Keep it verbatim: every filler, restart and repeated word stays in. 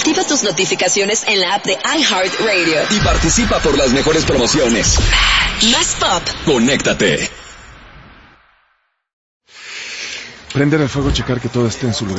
Activa tus notificaciones en la app de iHeartRadio. Y participa por las mejores promociones. Más pop. Conéctate. Prender el fuego, checar que todo esté en su lugar.